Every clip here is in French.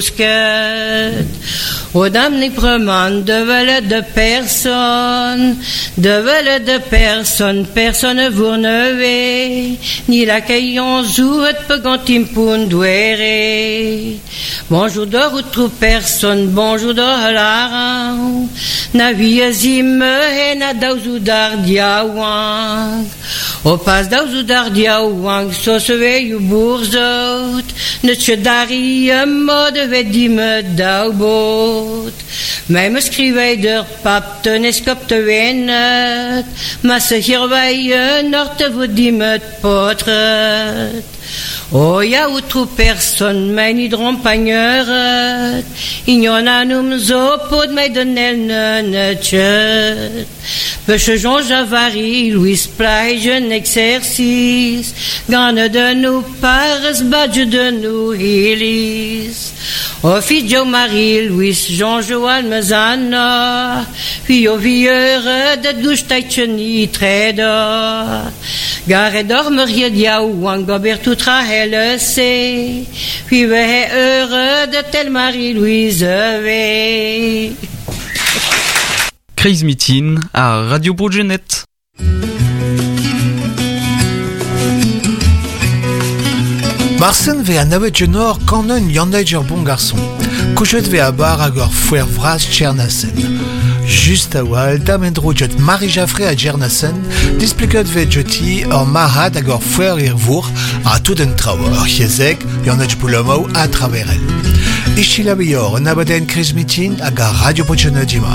Aux dames ni promènent de personne, personne vous ne ni la caillon zouet pegantim pundouere. Bonjour d'or personne, bonjour d'or la na viazim et na dauzudar diawang. Au pas dauzudar diawang, so se veille bourzot, ne te dari mode vedime daubot. Même scrivei der pap teneskop te venet, ma se hirvei norte vodimet potret. Oh, ya outro personne, mais ni drompagneret, ignonanum zopod, mais de nel nenetchet. Peche Jean Javari, Louis Plage, un exercice, gane de nous pares, badge de nous hilis. Oh, fille Joe Marie, Louis Jean Joal Mezana, puis au vieux de douche taïcheni trader. Gare dormerie diaou, en gober tout trahel c'est, puis heureux de telle Marie-Louise V. Crazy Meeting à Radio Bourgenette. Marsen ve a navet genor kanon yannet ur bon garçon. Kouchet ve a bar hag ur fouer vraz Tchernasen. Just a wal, damendro jet Marie Jaffré a Tchernasen, displiket ve jeti ur marad hag ur fouer vour a tout en trao. Ur chiezek, yannet boulomau a traverel. Ischila beyor, un abaden Crazy Meeting hag a Radio Bourgenette dima.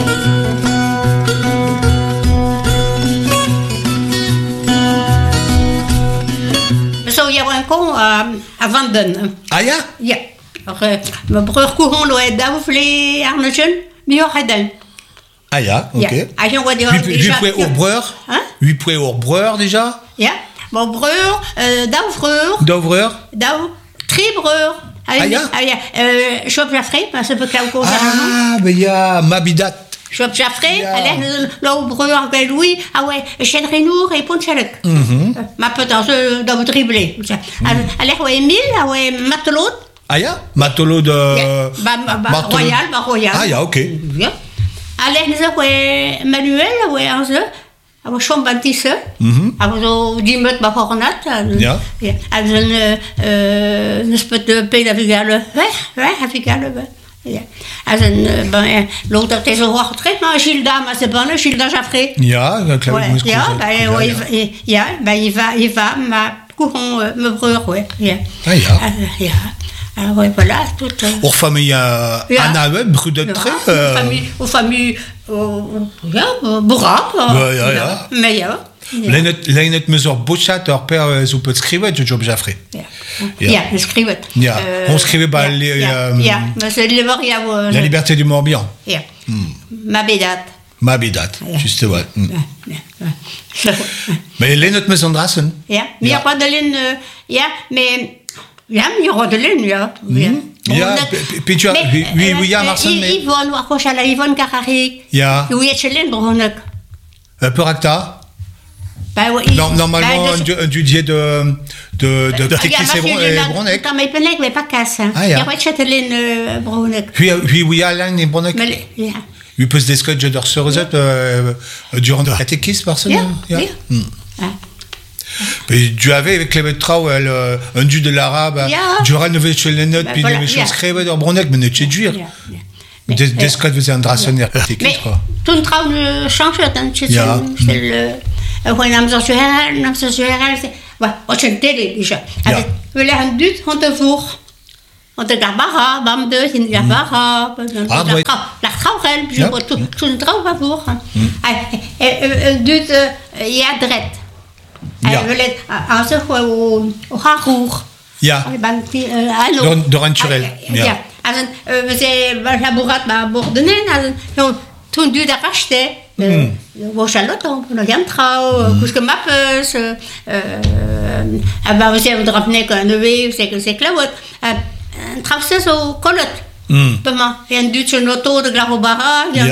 Je à Vanden. Ah ja? Ja. Mijn broer Koeron loe daufle Arnochen, mieux redden. Ah ja, ok. Ja. Ah, je vois déjà. Wie poe our breur? Hein? Wie poe our breur déjà? Ja. Mon breur, dauvreur. Dauvreur? Tribreur. Ah ja? Ah ja. Schwab Jaffré, c'est peu clair au Ah, ben ja, Mabidat. Schwab Jaffré, allez, l'aubreur avec Louis, ah ouais, Chen Renour et Ponchalek. Ma potence dans votre dribbler. Allez, ouais, Emile, ah ouais, Matelot. Ah ja? Matelot de... Royal. Ah ja, ok. Ja. Allez, nous ouais, Manuel, ouais, en ce. Aber schon beim Tisse, aber so die mit bei Hornat, ja, also eine spät Pädagogale, Pädagogale, ja, also l'autre t'es au retrait, non, Gilda, mais c'est bon, Gilda Jaffré. Ja, klar, il va, ma courant me brûle, ouais, ja. Ah ja. Ja. Alors ouais, voilà, tout. Aux familles Anna Web, Brudet Tré. Aux familles, ja, Bourra, ja. Mais ja. Leinet mesure bochat, leur père zo peut skrivet, Job Jaffré. Ja, skrivet. Ja, on skrivait pas la liberté du Morbihan. Ja. Mabidat, juste ouais. Mais leinet maison drassen. Ja, mais y a pas de laine, ja, mais ja, il y aura de laine, ja. Ja, puis tu as, oui, ja, Marcel, mais... Yvonne, accroche à la Yvonne Carrari. Ja. Oui, et Chelène, Bronek. Peu acta. Normalement, un dudier de Tekis et Bronek. Dans mes Bronek, mais pas casse. Ah, ja. Il y a Chelène, Bronek. Oui, Alain et Bronek. Ja. Oui, peut-se discuter de leur sœur durant la Tekis, Marcel. Ja. Mais tu avais avec les trau un du de l'arabe, durant le chez les notes, puis les choses créées dans Bronek, mais ne tu duire. Des cas de un drationnaire. Mais tout le trau ne change pas, c'est le. When I'm so c'est. Ouais, on se dit déjà. Avec le rendu, on te fourre. On te garbara, bam de, c'est une garbara. La traurelle, je vois tout le trau va pour. Et du, il y a drette. Also au Harur. Ja. De Ranturel. Ja. Also c'est la bourrate ma bourdenen, also tout du d'arracher. Wo Charlotte on le gantrau, puisque ma peuse bah vous avez drapné qu'un levé, c'est claude. Traverser au colotte. Comment rien du tout l'auto de Glarobara, je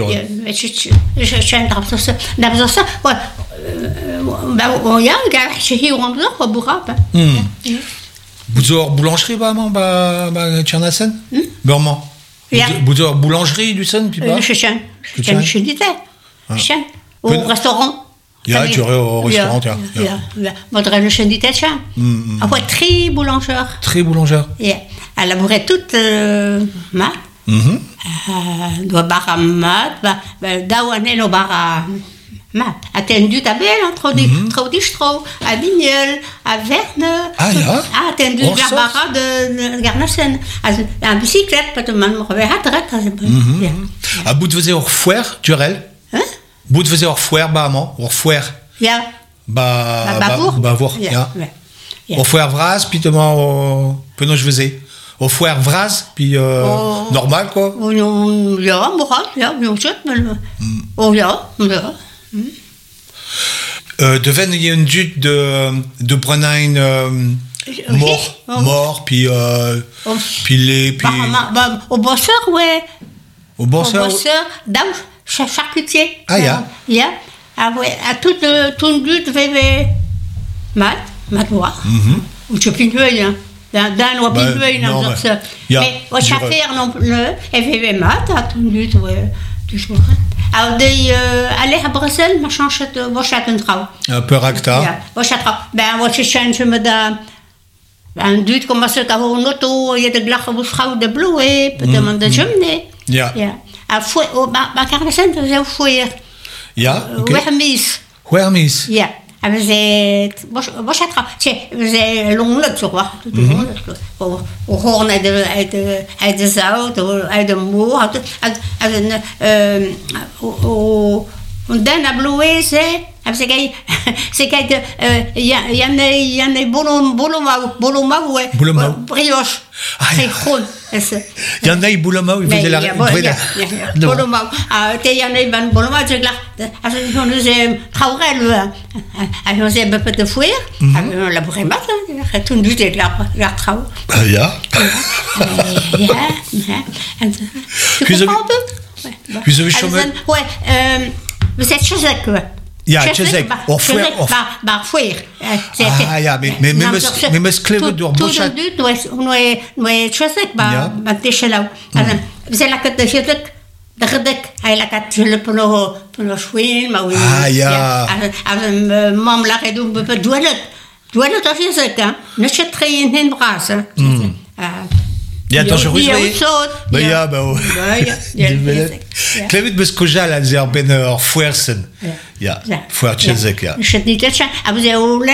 un traverser. D'abord ça, ouais. Ja, chez on va bourrap. Bouzor boulangerie, bah, Tchernassen? Burman. Bouzor boulangerie, du Sen, puis pas? Chez chez Dité. Au restaurant. Ja, tu aurais au restaurant, tiens. Votre le chien Dité, tiens. Après, très boulangeur. Très boulangeur. Elle labourait toute mat. Doit barra mat, daouanel au barra mat. Attendu ta belle, trop di stro, à Bignel, à Verne. Ah, ja. Attendu la barra de Garnassen. En bicyclette, peut-être même à bout de faisait au fouer, Durel. Hein? Bout de faisait au fouer, bah, maman, au fouer. Ja. Bavour, ja. Au fouer vras, puis au penot je faisais. Au fouer vras, puis normal, quoi. Ja, moral, ja, bien sûr. Oh, ja. Devant, il y a une dute de Brenain mort, puis les, puis... Au bosseur, ouais. Au bosseur? Au bosseur, dans charcutier. Ah, ja. Ja. Ah, ouais, à toute dute, mat voir. Ou tu peux hein. D'un ou plus peu, non, mais au chaffer non plus, et fait mat, à toute dute, ouais, toujours. Alors, aller à Bruxelles, ma change de Bochatentrau. Un peu racta. Ja, Bochatentrau. Ben, moi, je change, me da. Un dut comme ça, quand on auto, il y a des glaces au frau de bleu, et peut-être de cheminer. Ja. À fouet, ma carnation, c'est fouet. Ja, ok. Wermis. Ja. Aber ze longen zo wat. We horen uit de zout, uit de moer, uit een dan a bloé ze. C'est qu'il y en a boulomau, brioche. C'est khon. Il y en a boulomau, il faisait la boulomau. Il y en a ben boulomau, c'est là. On nous est traurel. On nous est un peu de fouir. On l'a bourré mat. Tout nu de la trau. Ah ja. Tu comprends un peu? Vous avez chômé? Ouais. Vous êtes Chazek, quoi. Ja, Chazek. Au fouer. Fouer. Ah, ja, mais sklevet door Bochat. Tout nous Chazek, Téchelau. Vous avez la carte de Chazek, de Redek, la carte de le chouin, Ah, ja. Mam la redou, peut doualet à Chazek, hein. Ne chèterait une brasse, hein. Ja, dangereux. Ja, Klevet bes kojal an zer ben fouersen. Ja, fouer Chazek, ja. Je dis dat vous avez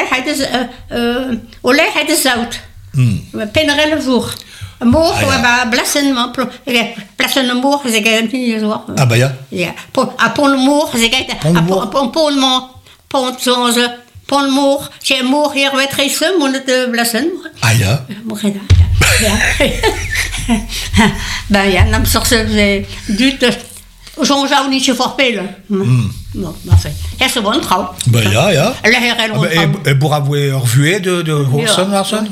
au lait de zout. Penrel voer. Een moor, blassen, plassen een moor, ze gaan niet zo. Ah, bah ja. Ja, pon le moor, ze gaan pon le moor, pon le moor, c'est moor hier met reizen, moet het blassen. Ah ja. Ben ja, dan zorg ze duurt. Zo'n zou niet zo verpelen. Non, enfin. Ja, ze woont trouw. Ben ja, ja. En pour avoir revu de Hoorson, Larson?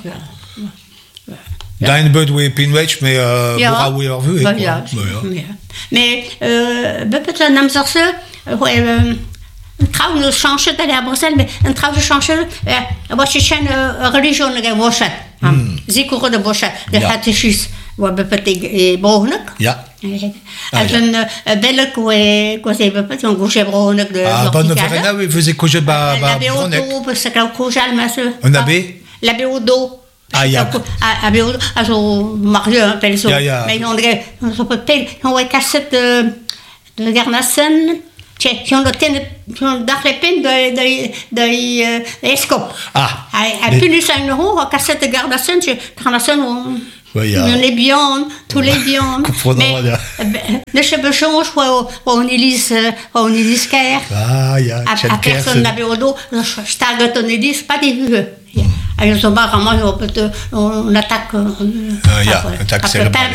Dans bud we pinwich, mais pour avoir revu. Ja. Mais peut-être nam zorg ze, een trouw change d'aller à Bruxelles, mais een trouw change, wat je chen religion de Bochat. Zikure de Bochat, de catechis. Wat betekent behoorlijk? Ja. Als een belk, quoi c'est betekent een gauche behoorlijk de. Ah, bonne verena, we faisait coucher ba Béodo, parce que la cojal, ma soeur. Un abbé? La Béodo. Ah, ja. À Béodo, à son marié, appelle ça. Mais on peut payer, on va casser de Garnassen. Si on daar de pin de escop. Ah. Hij punit zijn hoog, cassette de Garnassen, Garnassen. Les viandes, tous les viandes. Mais ne se change on élise Caire. Ah, ja. À personne n'avait au dos, stagat on élise, pas des vues. Alors, on attaque. Attaque cérébrale.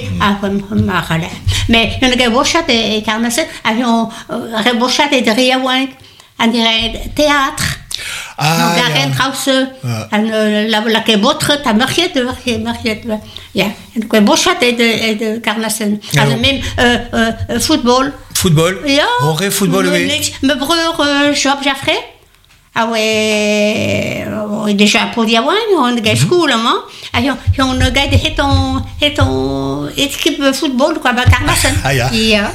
Mais il y a des Bochat et Carnasset, avions Bochat et de Riawink, un théâtre. Ah, ja. Draußen, la Kebotre, ta Mariette. Ja, en Bochat et de Carnassen. Also, même football. Football? Ja. On rêve football, oui. Mijn broer, Job Jaffrey. Ah ouais, déjà pour dire ouais, on a school, hein. On a gagné ton équipe de football quoi, bah Carnassen. Ah ja. Ja.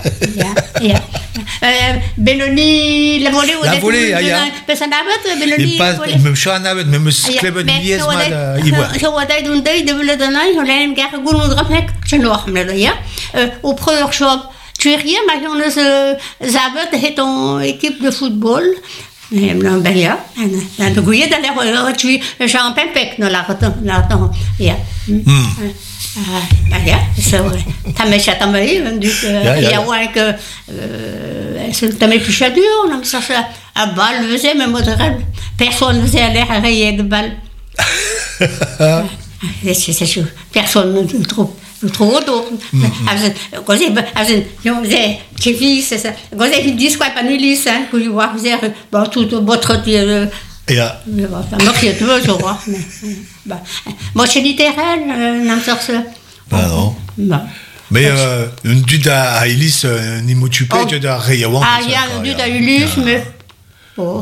Benoni la volée. La volée, ah ja. Parce que d'abord Benoni. Même schon nawet, même skleben nies mal iwa. Je vois d'ailleurs une day de le donner, je l'ai même gars goulon de rapnek, je noir me le ja. Au premier shop, tu es rien, mais on a Zabot et ton équipe de football. Ben ja, en de goeie dan tu Jean Pempek no la ja. Ben ja, zo. Tamay siya tamay, ja ouais que c'est tamay plus dur, on a ça à balle faisait même personne faisait aller à rayer de balle. C'est sûr, personne ne trouve. Trop autour. J'ai vu, c'est ça. Quand ils disent quoi, pas nulis, hein, que je vois, bon, tout votre ja. Nog je het wel zo, hoor. Moi, je littéraire, n'en sort ça. Ah non. Mais une dude à Ulysse, ni motupe, tu dois rayawan. Ah, il y a une dude à Ulysse, mais. Bon.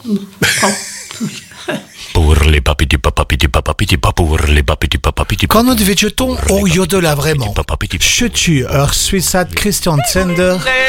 Pour les papiti papa pour les papiti papa. Quand nous devions o yodeler vraiment. Je tue Suissat Christian Zender.